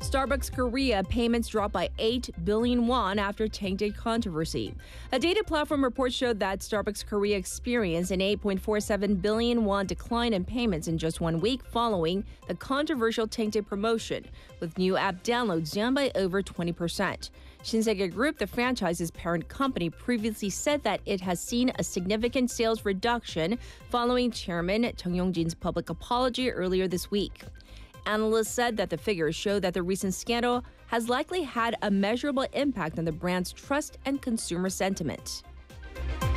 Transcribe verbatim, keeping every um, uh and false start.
Starbucks Korea payments dropped by eight billion won after tainted controversy. A data platform report showed that Starbucks Korea experienced an eight point four seven billion won decline in payments in just one week following the controversial tainted promotion, with new app downloads down by over twenty percent. Shinsegae Group, the franchise's parent company, previously said that it has seen a significant sales reduction following Chairman Chung Yong-jin's public apology earlier this week. Analysts said that the figures show that the recent scandal has likely had a measurable impact on the brand's trust and consumer sentiment.